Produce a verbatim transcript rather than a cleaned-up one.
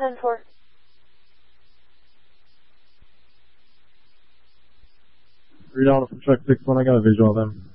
ten four. Three dollars from truck six one. I got a visual of them.